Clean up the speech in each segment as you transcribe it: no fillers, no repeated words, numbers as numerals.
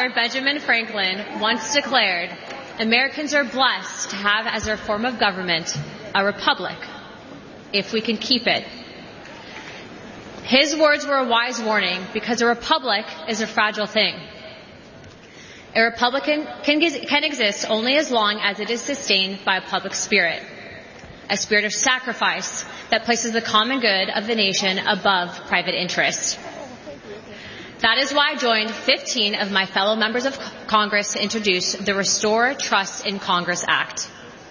father Benjamin Franklin once declared, Americans are blessed to have as their form of government a republic, if we can keep it. His words were a wise warning because a republic is a fragile thing. A republic can exist only as long as it is sustained by a public spirit, a spirit of sacrifice that places the common good of the nation above private interest. That is why I joined 15 of my fellow members of Congress to introduce the Restore Trust in Congress Act.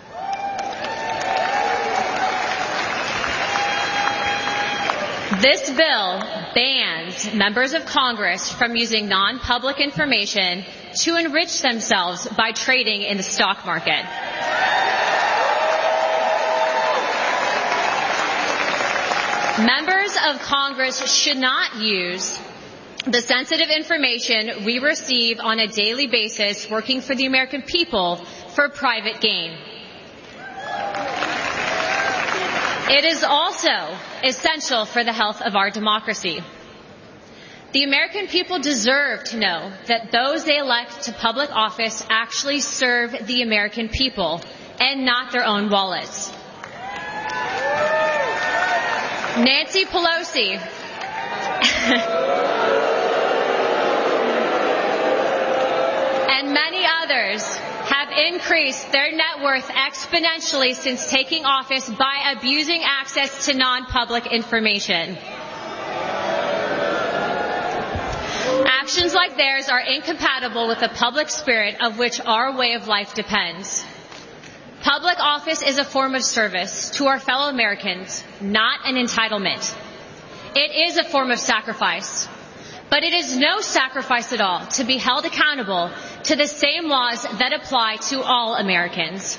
This bill bans members of Congress from using non-public information to enrich themselves by trading in the stock market. Members of Congress should not use the sensitive information we receive on a daily basis working for the American people for private gain. It is also essential for the health of our democracy. The American people deserve to know that those they elect to public office actually serve the American people and not their own wallets. Nancy Pelosi and many others have increased their net worth exponentially since taking office by abusing access to non-public information. Actions like theirs are incompatible with the public spirit of which our way of life depends. Public office is a form of service to our fellow Americans, not an entitlement. It is a form of sacrifice, but it is no sacrifice at all to be held accountable to the same laws that apply to all Americans.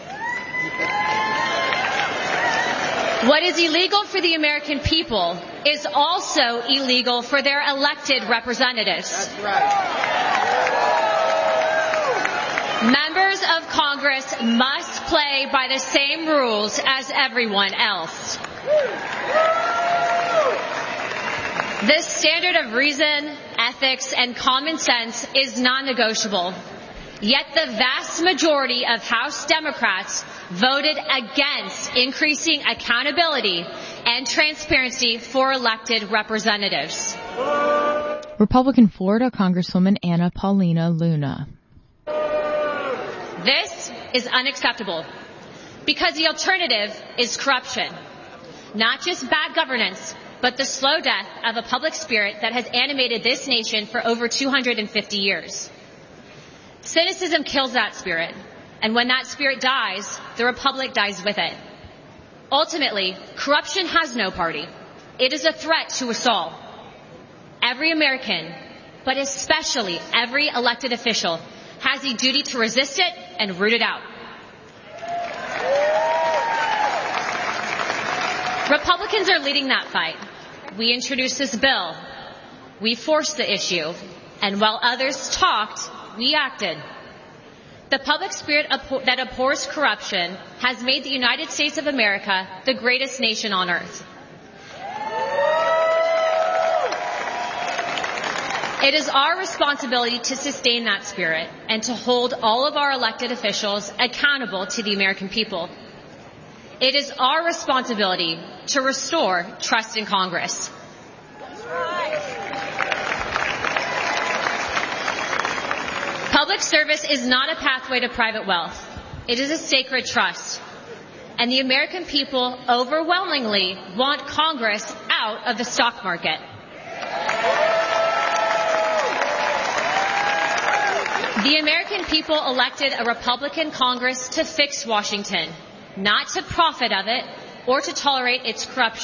What is illegal for the American people is also illegal for their elected representatives. That's right. Members of Congress must play by the same rules as everyone else. This standard of reason, ethics, and common sense is non-negotiable. Yet the vast majority of House Democrats voted against increasing accountability and transparency for elected representatives. Republican Florida Congresswoman Anna Paulina Luna. This is unacceptable because the alternative is corruption. Not just bad governance, but the slow death of a public spirit that has animated this nation for over 250 years. Cynicism kills that spirit, and when that spirit dies, the republic dies with it. Ultimately, corruption has no party. It is a threat to us all. Every American, but especially every elected official, has a duty to resist it and root it out. Republicans are leading that fight. We introduced this bill. We forced the issue. And while others talked, we acted. The public spirit that abhors corruption has made the United States of America the greatest nation on earth. It is our responsibility to sustain that spirit and to hold all of our elected officials accountable to the American people. It is our responsibility to restore trust in Congress. Public service is not a pathway to private wealth. It is a sacred trust. And the American people overwhelmingly want Congress out of the stock market. The American people elected a Republican Congress to fix Washington, not to profit of it or to tolerate its corruption.